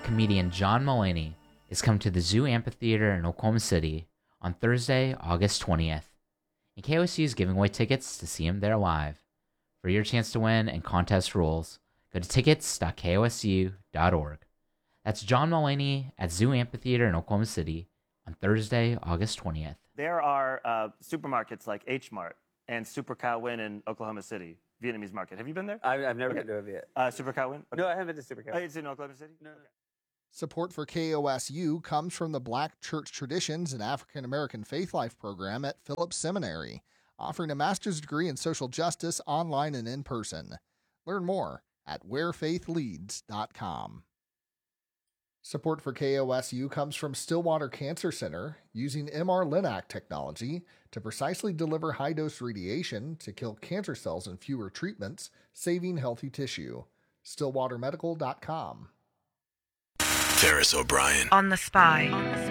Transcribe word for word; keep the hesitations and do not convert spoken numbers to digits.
comedian John Mulaney is coming to the Zoo Amphitheater in Oklahoma City on Thursday, August twentieth. And K O S U is giving away tickets to see him there live. For your chance to win and contest rules, go to tickets dot K O S U dot org. That's John Mulaney at Zoo Amphitheater in Oklahoma City on Thursday, August twentieth. There are uh, supermarkets like H Mart and Super Cow Win in Oklahoma City, Vietnamese market. Have you been there? I've, I've never okay. been to a Viet. Uh, Super Cow Win? Okay. No, I haven't been to Super Cow. Oh, it's in Oklahoma City? No, no. Okay. Support for K O S U comes from the Black Church Traditions and African American Faith Life program at Phillips Seminary, offering a master's degree in social justice online and in person. Learn more at where faith leads dot com. Support for K O S U comes from Stillwater Cancer Center, using M R Linac technology to precisely deliver high-dose radiation to kill cancer cells in fewer treatments, saving healthy tissue. stillwater medical dot com. Ferris O'Brien. On the Spy. On the Spy.